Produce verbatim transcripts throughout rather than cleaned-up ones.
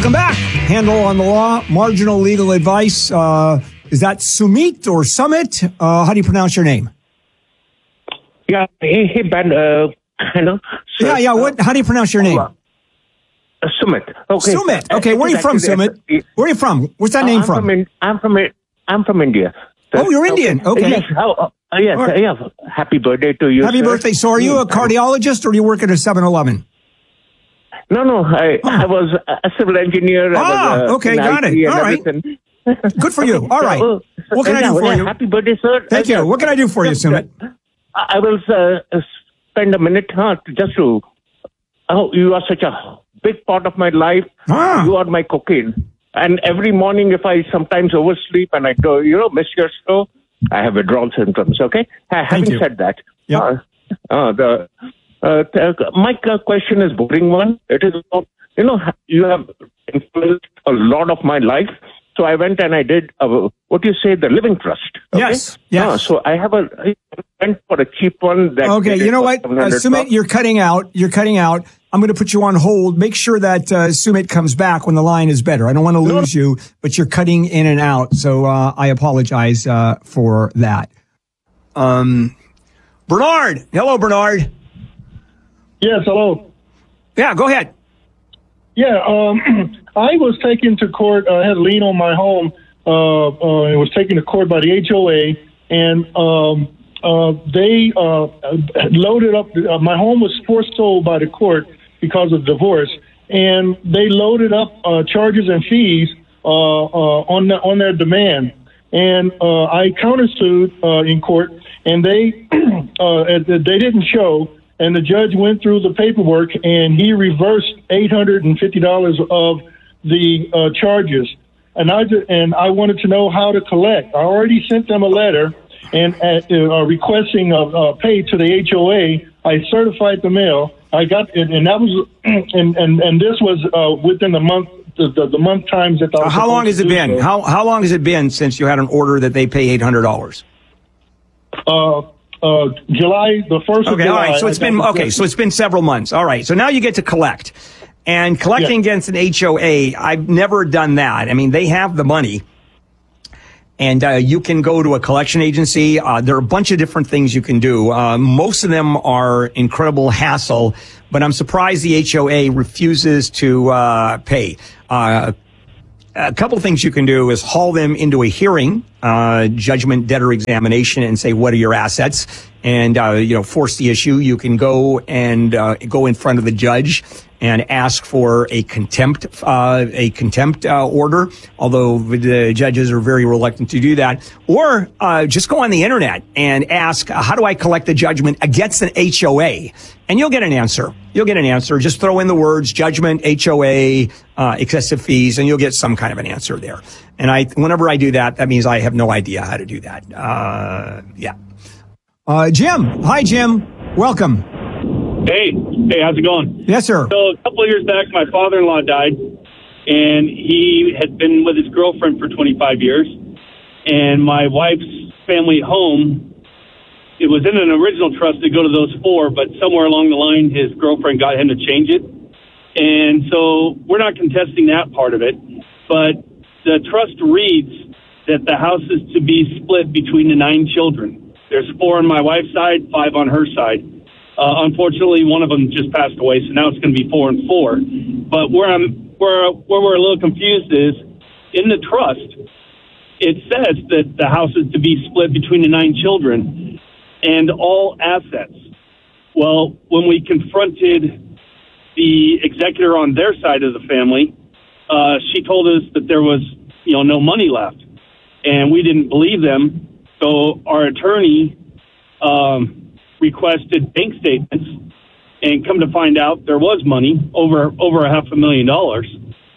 Welcome back. Handle on the Law, marginal legal advice. Uh, is that Sumit or Summit? Uh, how do you pronounce your name? Yeah, hey, hey, Ben. Uh, hello. So, yeah, yeah. What? How do you pronounce your name? Uh, Sumit. Okay. Sumit. Okay. Where are you from, Sumit? Where are you from? What's that uh, name I'm from? from in, I'm from I'm from India. So, oh, you're Indian. Okay. Yes. Oh, uh, yes. Right. Yeah. Happy birthday to you. Happy sir. birthday. So, are you a cardiologist or do you work at a seven eleven? No, no. I oh. I was a civil engineer. Ah, I was, uh, okay, got it. All right. Good for you. All right. So, uh, what can yeah, I do for yeah, you? Happy birthday, sir. Thank uh, you. What can I do for you, Sumit? I will uh, spend a minute huh, just to. Oh, you are such a big part of my life. Ah. You are my cocaine. And every morning, if I sometimes oversleep and I do, you know, miss your show, I have withdrawal symptoms. Okay. Having said that, yep. uh, uh, the uh, my question is boring one. It is, you know, you have influenced a lot of my life. So I went and I did, uh, what do you say, the living trust. Okay? Yes, yes. Uh, so I have a, I went for a cheap one. That okay, you know what, uh, Sumit, you're cutting out. You're cutting out. I'm going to put you on hold. Make sure that uh, Sumit comes back when the line is better. I don't want to lose you, but you're cutting in and out. So uh, I apologize uh, for that. Um, Bernard. Hello, Bernard. Yes, hello. Yeah, go ahead. Yeah, um, I was taken to court. I had a lien on my home. Uh, uh, it was taken to court by the H O A, and um, uh, they uh, loaded up. Uh, my home was forced sold by the court because of divorce, and they loaded up uh, charges and fees uh, uh, on the, on their demand. And uh, I countersued uh, in court, and they uh, they didn't show. And the judge went through the paperwork, and he reversed eight hundred fifty dollars of the uh, charges. And I and I wanted to know how to collect. I already sent them a letter and uh, uh, requesting a uh, pay to the H O A. I certified the mail. I got it, and that was and and, and this was uh, within the month the, the, the month times that. I was how long has it been? So. How how long has it been since you had an order that they pay eight hundred dollars? Uh. Uh, July, the first of okay, July. all right. So it's been, okay, so it's been several months. All right. So now you get to collect. And collecting yeah. against an H O A, I've never done that. I mean, they have the money. And uh, you can go to a collection agency. Uh, there are a bunch of different things you can do. Uh, most of them are incredible hassle, but I'm surprised the H O A refuses to uh, pay. Uh, a couple things you can do is haul them into a hearing, uh, judgment debtor examination, and say, what are your assets? And, uh, you know, force the issue. You can go and uh, go in front of the judge and ask for a contempt, uh, a contempt uh, order, although the judges are very reluctant to do that. Or uh, just go on the internet and ask, how do I collect a judgment against an H O A? And you'll get an answer. You'll get an answer. Just throw in the words judgment, H O A, uh, excessive fees, and you'll get some kind of an answer there. And I, whenever I do that, that means I have no idea how to do that. Uh, yeah. Uh, Jim. Hi, Jim. Welcome. Hey. Hey, how's it going? Yes, sir. So a couple of years back, my father-in-law died, and he had been with his girlfriend for twenty-five years. And my wife's family home, it was in an original trust to go to those four, but somewhere along the line, his girlfriend got him to change it. And so we're not contesting that part of it, but the trust reads that the house is to be split between the nine children. There's four on my wife's side, five on her side. Uh, unfortunately, one of them just passed away, so now it's going to be four and four. But where I'm, where where we're a little confused is, in the trust, it says that the house is to be split between the nine children and all assets. Well, when we confronted the executor on their side of the family, uh, she told us that there was, you know, no money left, and we didn't believe them. So our attorney um, requested bank statements, and come to find out there was money, over over a half a million dollars.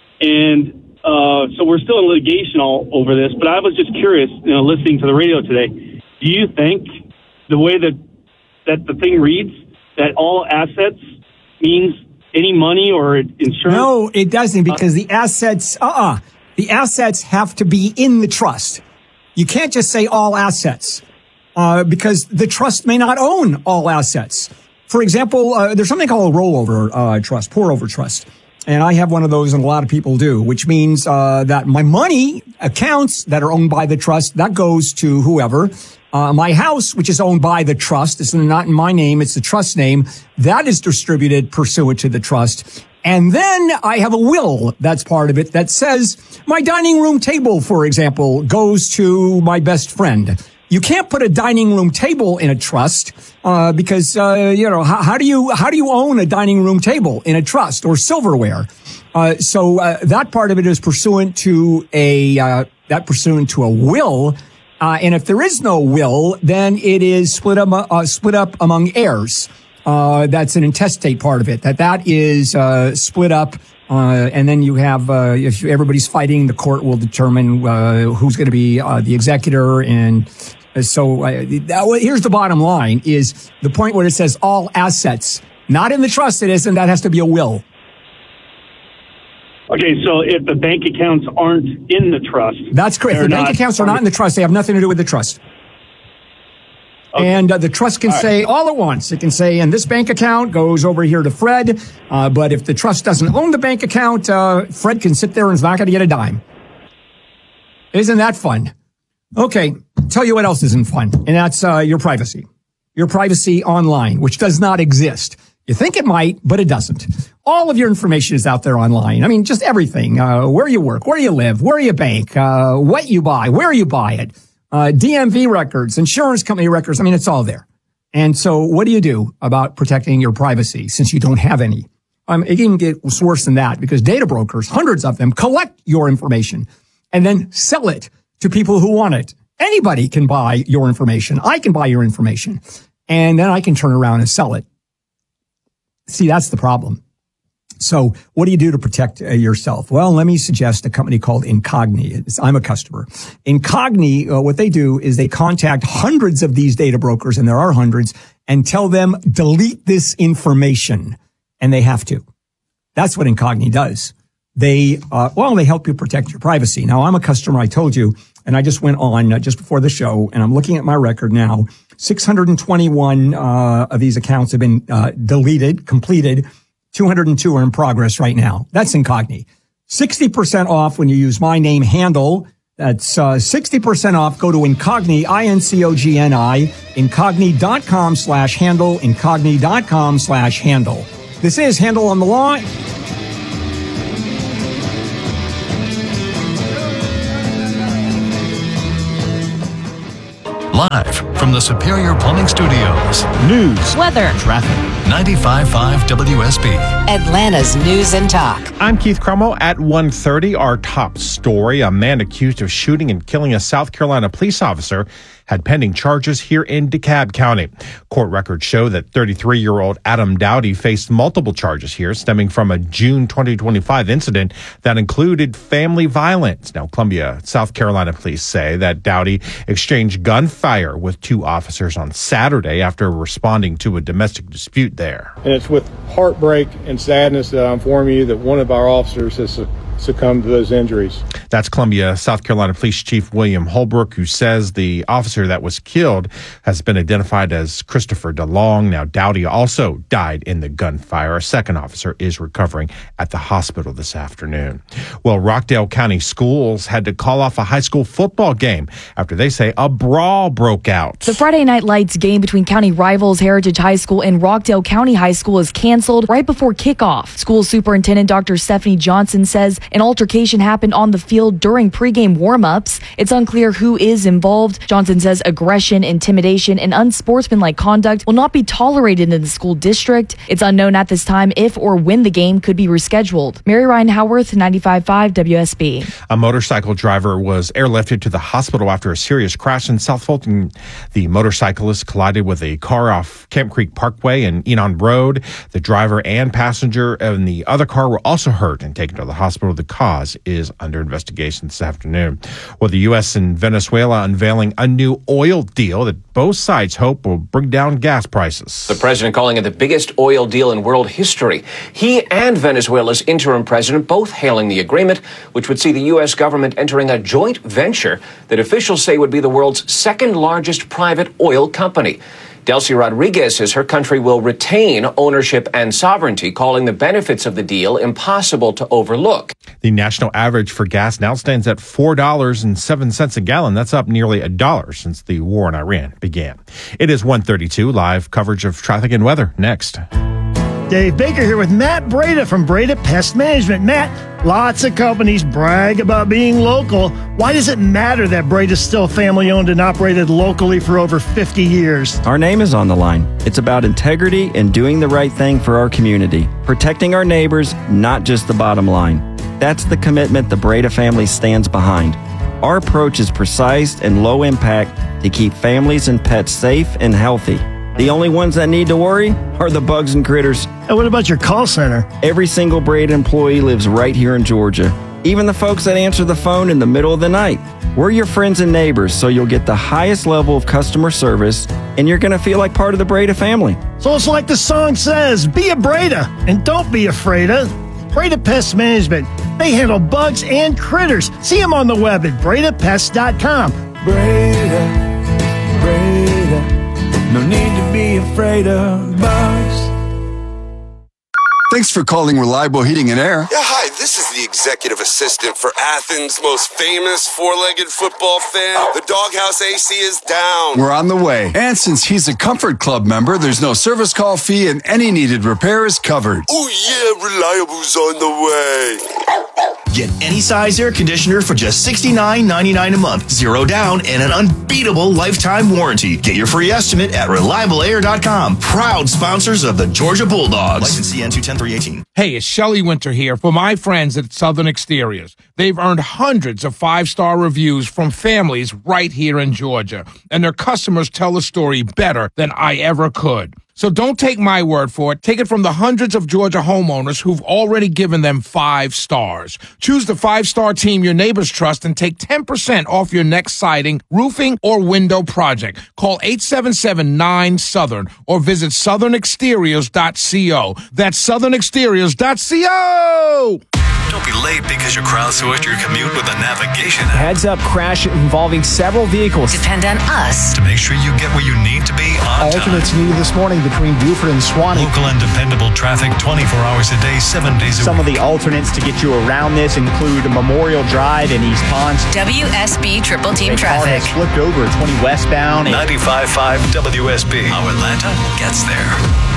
And uh, so we're still in litigation all over this. But I was just curious, you know, listening to the radio today, do you think the way that, that the thing reads, that all assets means any money or insurance? No, it doesn't, because the assets, uh-uh, the assets have to be in the trust. You can't just say all assets, uh, because the trust may not own all assets. For example, uh, there's something called a rollover uh, trust, pour over trust. And I have one of those, and a lot of people do, which means uh, that my money accounts that are owned by the trust, that goes to whoever. Uh, my house, which is owned by the trust, it's not in my name, it's the trust name, that is distributed pursuant to the trust. And then I have a will that's part of it that says my dining room table, for example, goes to my best friend. You can't put a dining room table in a trust, uh, because, uh, you know, how, how do you, how do you own a dining room table in a trust or silverware? Uh, so, uh, that part of it is pursuant to a, uh, that pursuant to a will. Uh, and if there is no will, then it is split up, uh, split up among heirs. Uh, that's an intestate part of it, that that is, uh, split up. Uh, and then you have, uh, if everybody's fighting, the court will determine, uh, who's going to be, uh, the executor. And so, uh, that, here's the bottom line is the point where it says all assets, not in the trust it isn't, that has to be a will. Okay, so if the bank accounts aren't in the trust. That's correct. The bank accounts are not in the trust. They have nothing to do with the trust. Okay. And uh, the trust can all say right. all at once. It can say, and this bank account goes over here to Fred. Uh, but if the trust doesn't own the bank account, uh, Fred can sit there and is not going to get a dime. Isn't that fun? Okay. Tell you what else isn't fun. And that's uh, your privacy. Your privacy online, which does not exist. You think it might, but it doesn't. All of your information is out there online. I mean, just everything. Uh, where you work, where you live, where you bank, uh, what you buy, where you buy it. Uh, D M V records, insurance company records. I mean, it's all there. And so what do you do about protecting your privacy since you don't have any? Um, it even gets worse than that because data brokers, hundreds of them, collect your information and then sell it to people who want it. Anybody can buy your information. I can buy your information and then I can turn around and sell it. See, that's the problem. So what do you do to protect uh, yourself? Well, let me suggest a company called Incogni. It's, I'm a customer. Incogni, uh, what they do is they contact hundreds of these data brokers, and there are hundreds, and tell them, delete this information. And they have to. That's what Incogni does. They, uh, well, they help you protect your privacy. Now, I'm a customer, I told you, and I just went on uh, just before the show, and I'm looking at my record now. six hundred twenty-one uh, of these accounts have been uh, deleted, completed. two hundred two are in progress right now. That's Incogni. sixty percent off when you use my name handle. That's uh, sixty percent off. Go to Incogni, I N C O G N I, incogni.com slash handle, incogni.com slash handle. This is Handle on the Law. Live from the Superior Plumbing Studios. News, weather, traffic. ninety-five point five W S B. Atlanta's News and Talk. I'm Keith Cromwell. At one thirty, our top story. A man accused of shooting and killing a South Carolina police officer had pending charges here in DeKalb County. Court records show that thirty-three-year-old Adam Dowdy faced multiple charges here stemming from a June twenty twenty-five incident that included family violence. Now, Columbia, South Carolina police say that Dowdy exchanged gunfire with two officers on Saturday after responding to a domestic dispute there. And it's with heartbreak and sadness that I inform you that one of our officers has succumbed to those injuries. That's Columbia, South Carolina Police Chief William Holbrook, who says the officer that was killed has been identified as Christopher DeLong. Now, Dowdy also died in the gunfire. A second officer is recovering at the hospital this afternoon. Well, Rockdale County schools had to call off a high school football game after they say a brawl broke out. The Friday Night Lights game between county rivals Heritage High School and Rockdale County High School is canceled right before kickoff. School Superintendent Doctor Stephanie Johnson says an altercation happened on the field during pregame warm-ups. It's unclear who is involved. Johnson says aggression, intimidation, and unsportsmanlike conduct will not be tolerated in the school district. It's unknown at this time if or when the game could be rescheduled. Mary Ryan Howarth, ninety-five point five W S B. A motorcycle driver was airlifted to the hospital after a serious crash in South Fulton. The motorcyclist collided with a car off Camp Creek Parkway and Enon Road. The driver and passenger in the other car were also hurt and taken to the hospital. The cause is under investigation this afternoon. Well, the U S and Venezuela unveiling a new oil deal that both sides hope will bring down gas prices. The president calling it the biggest oil deal in world history. He and Venezuela's interim president both hailing the agreement, which would see the U S government entering a joint venture that officials say would be the world's second largest private oil company. Delcy Rodriguez says her country will retain ownership and sovereignty, calling the benefits of the deal impossible to overlook. The national average for gas now stands at four dollars and seven cents a gallon. That's up nearly a dollar since the war in Iran began. It is one thirty-two. Live coverage of traffic and weather next. Dave Baker here with Matt Breda from Breda Pest Management. Matt, lots of companies brag about being local. Why does it matter that Breda's still family owned and operated locally for over fifty years? Our name is on the line. It's about integrity and doing the right thing for our community, protecting our neighbors, not just the bottom line. That's the commitment the Breda family stands behind. Our approach is precise and low impact to keep families and pets safe and healthy. The only ones that need to worry are the bugs and critters. And what about your call center? Every single Breda employee lives right here in Georgia. Even the folks that answer the phone in the middle of the night. We're your friends and neighbors, so you'll get the highest level of customer service, and you're going to feel like part of the Breda family. So it's like the song says, be a Breda, and don't be afraid of Breda Pest Management. They handle bugs and critters. See them on the web at breda pest dot com. Breda, Breda. No need to be afraid of bugs. Thanks for calling Reliable Heating and Air. Yeah, hi, this is the executive assistant for Athens' most famous four-legged football fan. The Doghouse A C is down. We're on the way. And since he's a Comfort Club member, there's no service call fee and any needed repair is covered. Oh yeah, Reliable's on the way. Get any size air conditioner for just sixty-nine ninety-nine a month, zero down, and an unbeatable lifetime warranty. Get your free estimate at reliable air dot com. Proud sponsors of the Georgia Bulldogs. License C N two ten three eighteen. Hey, it's Shelley Winter here for my friends at Southern Exteriors. They've earned hundreds of five-star reviews from families right here in Georgia, and their customers tell the story better than I ever could. So don't take my word for it. Take it from the hundreds of Georgia homeowners who've already given them five stars. Choose the five-star team your neighbors trust and take ten percent off your next siding, roofing, or window project. Call eight seven seven nine Southern or visit southern exteriors dot co. That's southern exteriors dot co. Don't be late because you crowdsourced your commute with a navigation app. Heads up crash involving several vehicles. Depend on us to make sure you get where you need to be on Alternates time. needed this morning between Buford and Swanee. Local and dependable traffic twenty-four hours a day, seven days a Some week. of the alternates to get you around this include Memorial Drive in East Ponce. W S B Triple Team A car Traffic. has flipped over at twenty westbound. ninety-five point five W S B. How Atlanta gets there.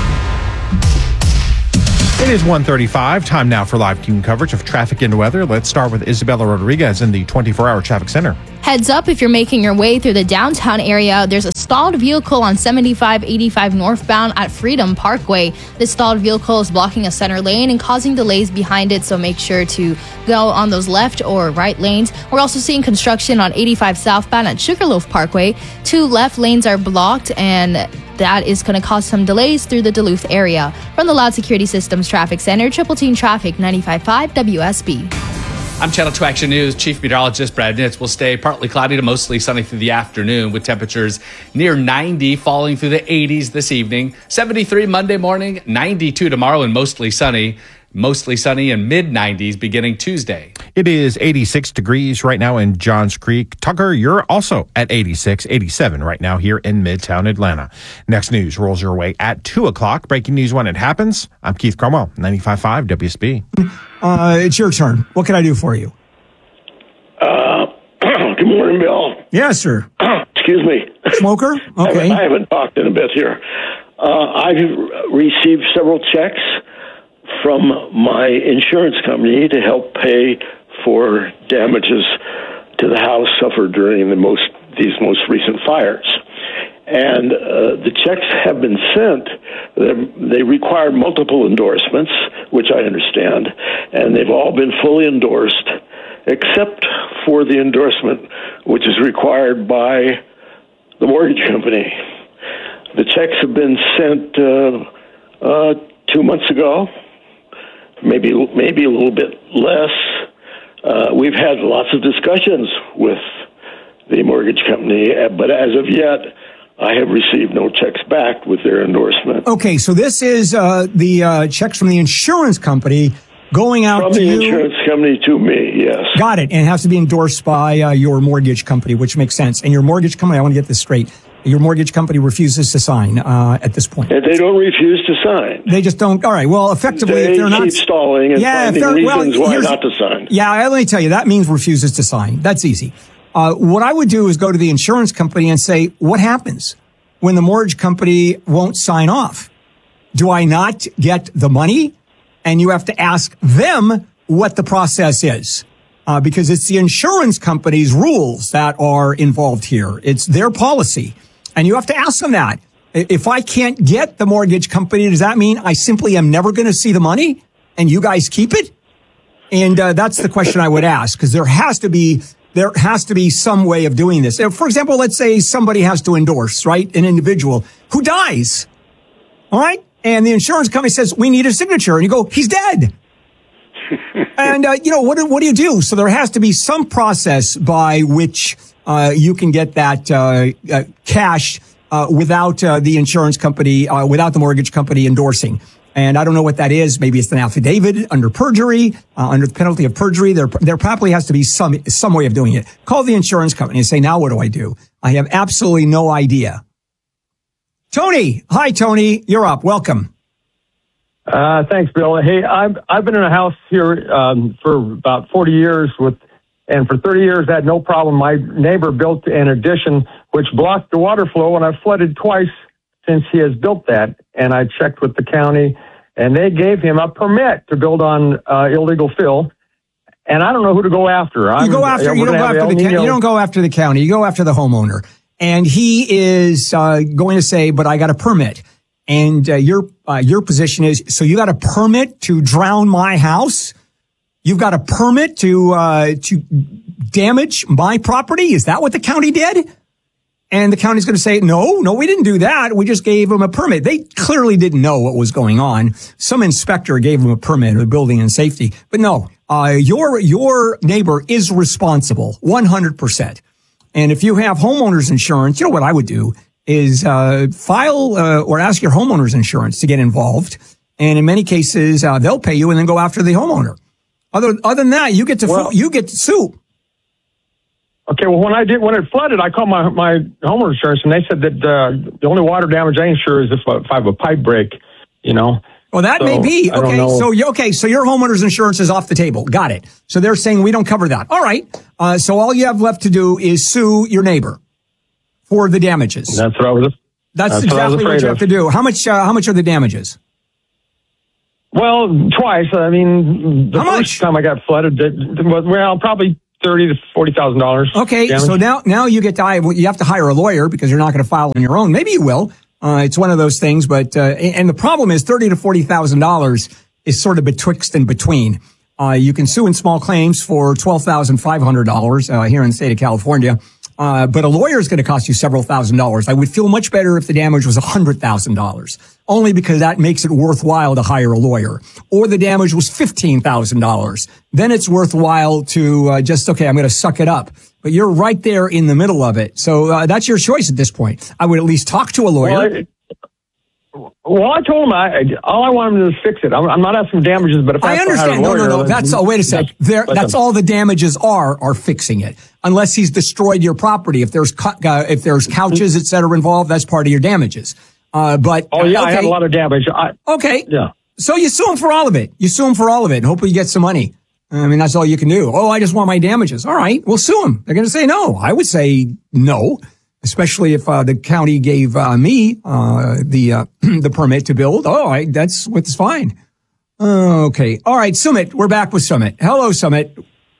It is one thirty-five. Time now for live team coverage of traffic and weather. Let's start with Isabella Rodriguez in the twenty-four hour traffic center. Heads up if you're making your way through the downtown area. There's a stalled vehicle on seventy-five eighty-five northbound at Freedom Parkway. This stalled vehicle is blocking a center lane and causing delays behind it, so make sure to go on those left or right lanes. We're also seeing construction on eighty-five southbound at Sugarloaf Parkway. Two left lanes are blocked, and that is going to cause some delays through the Duluth area. From the Loud Security Systems Traffic Center, Triple Team Traffic, ninety-five point five W S B. I'm Channel two Action News Chief Meteorologist Brad Nitz. Will stay partly cloudy to mostly sunny through the afternoon with temperatures near ninety, falling through the eighties this evening. seventy-three Monday morning, ninety-two tomorrow, and mostly sunny. Mostly sunny and mid nineties beginning Tuesday. It is eighty-six degrees right now in Johns Creek. Tucker, you're also at eighty-six, eighty-seven right now here in Midtown Atlanta. Next news rolls your way at two o'clock. Breaking news when it happens. I'm Keith Cromwell, ninety-five point five W S B. Uh, it's your turn. What can I do for you? Uh, good morning, Bill. Yes, sir. Excuse me. Smoker? Okay. I haven't talked in a bit here. Uh, I've received several checks from my insurance company to help pay for damages to the house suffered during the most these most recent fires. And uh, the checks have been sent. They're, they require multiple endorsements, which I understand, and they've all been fully endorsed, except for the endorsement which is required by the mortgage company. The checks have been sent uh, uh, two months ago. Maybe maybe a little bit less. Uh, we've had lots of discussions with the mortgage company, but as of yet, I have received no checks back with their endorsement. Okay, so this is uh, the uh, checks from the insurance company going out from to the you. insurance company to me, yes. Got it, and it has to be endorsed by uh, your mortgage company, which makes sense. And your mortgage company, I want to get this straight, Your mortgage company refuses to sign uh, at this point. And they don't refuse to sign. They just don't. All right. Well, effectively, they if they're not keep stalling and yeah, finding if reasons well, why here's- not to sign. Yeah, let me tell you, that means refuses to sign. That's easy. Uh, what I would do is go to the insurance company and say, what happens when the mortgage company won't sign off? Do I not get the money? And you have to ask them what the process is. Uh, because it's the insurance company's rules that are involved here. It's their policy. And you have to ask them that. If I can't get the mortgage company, does that mean I simply am never going to see the money and you guys keep it? And uh, that's the question I would ask, because there has to be there has to be some way of doing this. For example, let's say somebody has to endorse, right, an individual who dies. All right. And the insurance company says, we need a signature. And you go, he's dead. And, uh, you know, what do, what do you do? So there has to be some process by which uh, you can get that uh, uh, cash uh, without uh, the insurance company, uh, without the mortgage company endorsing. And I don't know what that is. Maybe it's an affidavit under perjury, uh, under the penalty of perjury. There, there probably has to be some, some way of doing it. Call the insurance company and say, now what do I do? I have absolutely no idea. Tony. Hi, Tony. You're up. Welcome. Uh, thanks, Bill. Hey, I've I've been in a house here um, for about forty years with, and for thirty years I had no problem. My neighbor built an addition which blocked the water flow, and I've flooded twice since he has built that. And I checked with the county, and they gave him a permit to build on uh, illegal fill. And I don't know who to go after. You I'm, go after. You don't go after the. You don't go after the county. You go after the homeowner, and he is uh, going to say, "But I got a permit." And uh, your uh, your position is, so you got a permit to drown my house? You've got a permit to uh, to damage my property? Is that what the county did? And the county's going to say, no, no, we didn't do that. We just gave them a permit. They clearly didn't know what was going on. Some inspector gave them a permit of building and safety. But no, uh, your your neighbor is responsible, one hundred percent. And if you have homeowners insurance, you know what I would do? Is uh, file uh, or ask your homeowner's insurance to get involved. And in many cases, uh, they'll pay you and then go after the homeowner. Other other than that, you get to well, you get to sue. Okay, well, when I did when it flooded, I called my my homeowner's insurance, and they said that uh, the only water damage I insure is if, if I have a pipe break. You know. Well, that so, may be I don't okay. know. So you okay? So your homeowner's insurance is off the table. Got it. So they're saying we don't cover that. All right. Uh, so all you have left to do is sue your neighbor for the damages. That's what I was. That's, that's exactly what, what you have to do. How much? Uh, how much are the damages? Well, twice. I mean, the How first much? time I got flooded, it, it was, well, probably thirty to forty thousand dollars. Okay, damage. so now now you get to you have to hire a lawyer because you're not going to file on your own. Maybe you will. Uh, it's one of those things, but uh, and the problem is thirty to forty thousand dollars is sort of betwixt and between. Uh, you can sue in small claims for twelve thousand five hundred dollars uh, here in the state of California. Uh, but a lawyer is going to cost you several thousand dollars. I would feel much better if the damage was one hundred thousand dollars, only because that makes it worthwhile to hire a lawyer. Or the damage was fifteen thousand dollars. Then it's worthwhile to uh, just, okay, I'm going to suck it up. But you're right there in the middle of it. So uh, that's your choice at this point. I would at least talk to a lawyer. Well, I, well, I told him I, all I want him to do is fix it. I'm, I'm not asking for damages, but if I, I have to hire a understand. No, lawyer, no, no. That's, oh, wait a sec. There, that's all the damages are, are fixing it. Unless he's destroyed your property. If there's, cu- uh, if there's couches, et cetera, involved, that's part of your damages. Uh, but. Oh, yeah, okay. I had a lot of damage. I, okay. Yeah. So you sue him for all of it. You sue him for all of it and hopefully you get some money. I mean, that's all you can do. Oh, I just want my damages. All right. We'll sue him. They're going to say no. I would say no. Especially if uh, the county gave uh, me uh, the uh, the permit to build. Oh, I, that's what's fine. Okay. All right, Sumit. We're back with Sumit. Hello, Sumit.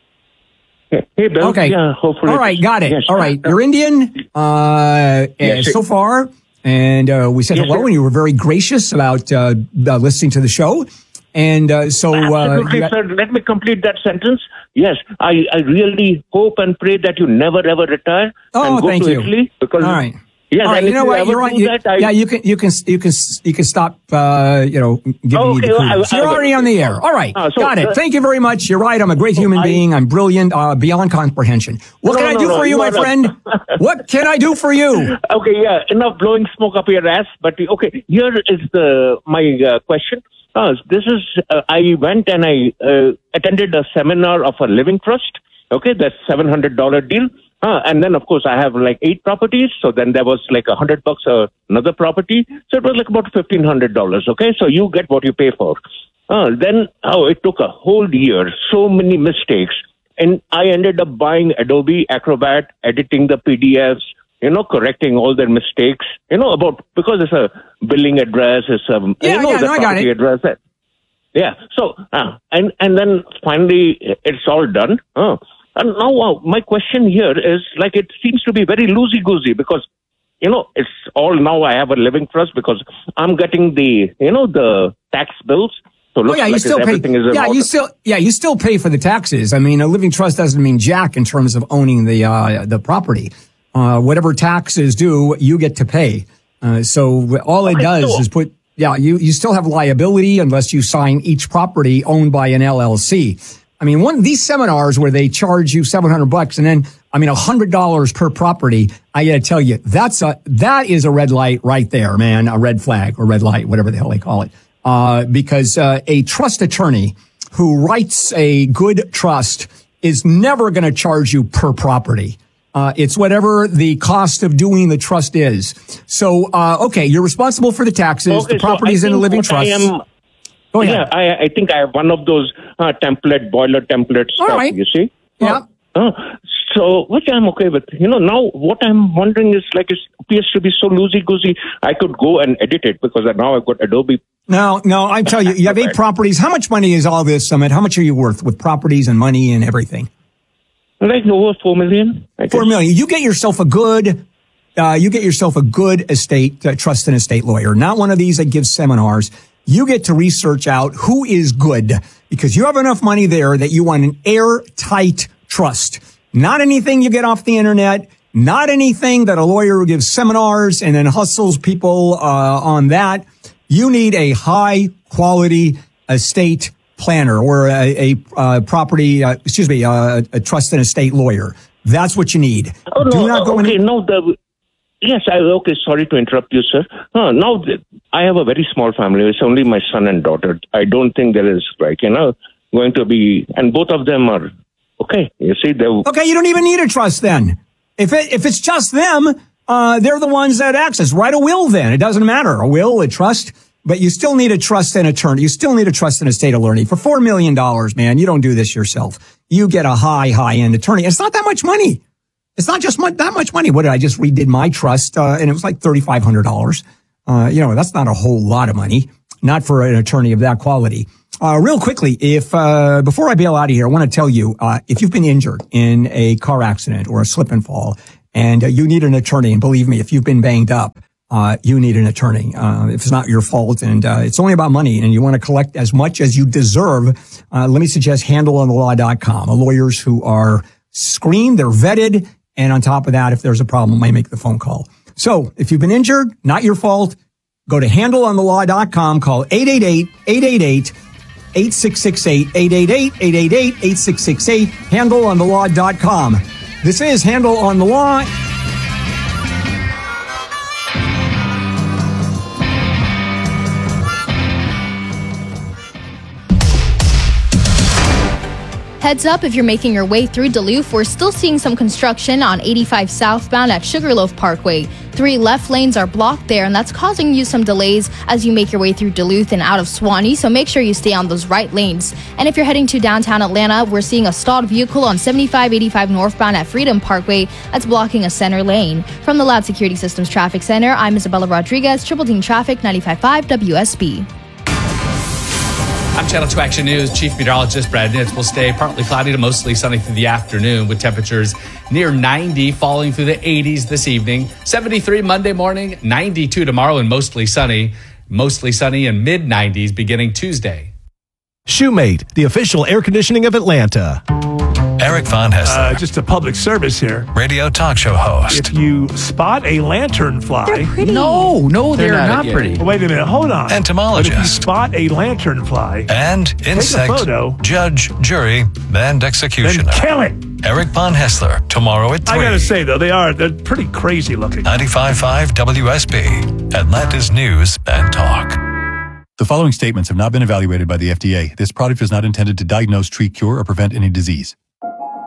Hey, Bill. Okay. Yeah, hopefully. All right, got it. Yes. All right. You're Indian uh, Yes, so far. And uh, we said Yes, hello, sir. and you were very gracious about uh, uh, listening to the show. And uh, so... Uh, Absolutely, you got- sir. Let me complete that sentence. Yes, I, I really hope and pray that you never ever retire Oh, and go thank to you. Italy. Because, All right. Yes, All right, and you if know what? ever You're right. do You- that, I- yeah, you can, you can, you can, you can stop. Uh, you know, giving Oh, me okay, the well, I- kudos. I- You're I- already on the air. All right, Uh, so, got it. uh, Thank you very much. You're right. I'm a great human being. I'm brilliant, uh, beyond comprehension. What No, can I no, do no, for you, you my are not. friend? What can I do for you? Okay, yeah, enough blowing smoke up your ass. But okay, here is the my uh, question. Uh, this is uh, I went and I uh, attended a seminar of a living trust. Okay, that's seven hundred dollar deal. Uh, and then, of course, I have like eight properties. So then there was like a hundred bucks uh, another property. So it was like about fifteen hundred dollars. Okay, so you get what you pay for. Uh, then, oh, it took a whole year. So many mistakes, and I ended up buying Adobe Acrobat, editing the P D Fs. You know, correcting all their mistakes. You know about because it's a billing address. It's a yeah, you know yeah, the no, I got property it. address. Yeah. So uh, and and then finally it's all done. Uh, And now uh, my question here is like it seems to be very loosey-goosey because, you know, it's all now I have a living trust because I'm getting the, you know, the tax bills. So it Oh looks yeah, you like still pay. everything is in Yeah, order. you still yeah you still pay for the taxes. I mean, a living trust doesn't mean jack in terms of owning the uh, the property. Uh, whatever taxes due, you get to pay. Uh, so all it Okay, does so- is put. Yeah, you you still have liability unless you sign each property owned by an L L C. I mean, one of these seminars where they charge you seven hundred bucks and then, I mean, one hundred dollars per property. I got to tell you, that's a, that is a red light right there, man. A red flag or red light, whatever the hell they call it. Uh, because, uh, a trust attorney who writes a good trust is never going to charge you per property. Uh, it's whatever the cost of doing the trust is. So, uh, okay, you're responsible for the taxes. Okay, the property's so I in a think living what I trust. am- Go ahead. Yeah, I, I think I have one of those uh, template, boiler template All stuff, right. you see? Yeah. Uh, so, which I'm okay with. You know, now what I'm wondering is like it appears to be so loosey-goosey, I could go and edit it because now I've got Adobe. No, no, I tell you, you have eight properties. How much money is all this, Summit? How much are you worth with properties and money and everything? Like over four million. I Four guess. million. You get yourself a good, uh, you get yourself a good estate, uh, trust and estate lawyer, not one of these that gives seminars. You get to research out who is good because you have enough money there that you want an airtight trust. Not anything you get off the internet, not anything that a lawyer who gives seminars and then hustles people, uh, on that. You need a high quality estate planner or a, a uh, property, uh, excuse me, uh, a trust and estate lawyer. That's what you need. Oh, no, Do not go okay, in. no, the, yes, I, okay, sorry to interrupt you, sir. Uh, now, the, I have a very small family. It's only my son and daughter. I don't think there is, like, you know, going to be, and both of them are, okay, you see, they're... Okay, you don't even need a trust then. If it, if it's just them, uh, they're the ones that access. Write a will then. It doesn't matter. A will, a trust, but you still need a trust and attorney. You still need a trust and estate attorney. For four million dollars, man, you don't do this yourself. You get a high, high-end attorney. It's not that much money. It's not just much, that much money. What did I just redid my trust, uh, and it was like thirty-five hundred dollars. Uh, you know, that's not a whole lot of money, not for an attorney of that quality. Uh, real quickly, if, uh, before I bail out of here, I want to tell you, uh, if you've been injured in a car accident or a slip and fall and uh, you need an attorney, and believe me, if you've been banged up, uh, you need an attorney. Uh, if it's not your fault and, uh, it's only about money and you want to collect as much as you deserve, uh, let me suggest handle on the law dot com. Lawyers who are screened, they're vetted. And on top of that, if there's a problem, might make the phone call. So if you've been injured, not your fault, go to handle on the law dot com, call eight eight eight, eight eight eight, eight six six eight, eight eight eight, eight eight eight, eight six six eight, handle on the law dot com. This is Handle on the Law. Heads up if you're making your way through Duluth, we're still seeing some construction on eighty-five southbound at Sugarloaf Parkway. Three left lanes are blocked there, and that's causing you some delays as you make your way through Duluth and out of Swanee, so make sure you stay on those right lanes. And if you're heading to downtown Atlanta, we're seeing a stalled vehicle on seventy-five eighty-five northbound at Freedom Parkway that's blocking a center lane. From the Loud Security Systems Traffic Center, I'm Isabella Rodriguez, Triple Team Traffic, ninety-five point five W S B. I'm Channel two Action News. Chief Meteorologist Brad Nitz will stay partly cloudy to mostly sunny through the afternoon with temperatures near ninety, falling through the eighties this evening. seventy-three Monday morning, ninety-two tomorrow, and mostly sunny. Mostly sunny and mid nineties beginning Tuesday. Shoemate, the official air conditioning of Atlanta. Eric Von Hessler. Uh, just a public service here. Radio talk show host. If you spot a lanternfly. They're pretty. No, no, they're, they're not, not pretty. Well, wait a minute, hold on. Entomologist. But if you spot a lanternfly. And insect. Take a photo. Judge, jury, and executioner. Then kill it. Eric Von Hessler, tomorrow at three. I gotta say, though, they are, they're pretty crazy looking. ninety-five point five W S B, Atlanta's News and Talk. The following statements have not been evaluated by the F D A. This product is not intended to diagnose, treat, cure, or prevent any disease.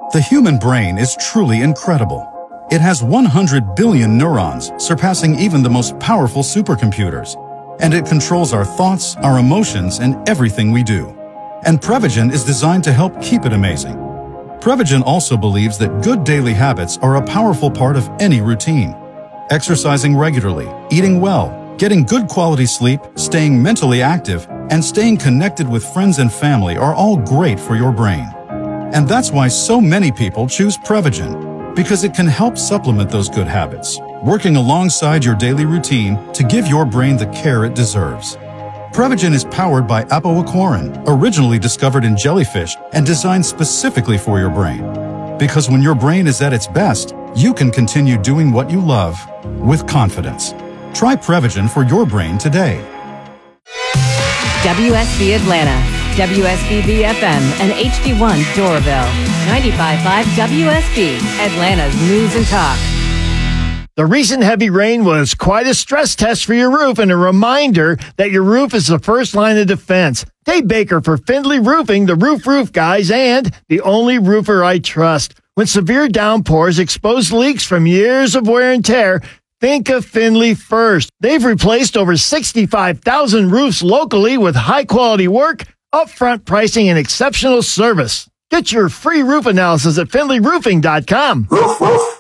The human brain is truly incredible. It has one hundred billion neurons, surpassing even the most powerful supercomputers. And it controls our thoughts, our emotions, and everything we do. And Prevagen is designed to help keep it amazing. Prevagen also believes that good daily habits are a powerful part of any routine. Exercising regularly, eating well, getting good quality sleep, staying mentally active, and staying connected with friends and family are all great for your brain. And that's why so many people choose Prevagen, because it can help supplement those good habits, working alongside your daily routine to give your brain the care it deserves. Prevagen is powered by apoaquarin, originally discovered in jellyfish and designed specifically for your brain. Because when your brain is at its best, you can continue doing what you love with confidence. Try Prevagen for your brain today. W S B Atlanta, W S B B F M, and H D one Doraville. ninety-five point five W S B, Atlanta's News and Talk. The recent heavy rain was quite a stress test for your roof and a reminder that your roof is the first line of defense. Dave Baker for Findlay Roofing, the Roof Roof Guys, and the only roofer I trust. When severe downpours expose leaks from years of wear and tear, think of Findlay first. They've replaced over sixty-five thousand roofs locally with high-quality work, upfront pricing, and exceptional service. Get your free roof analysis at Findlay Roofing dot com. Roof, roof.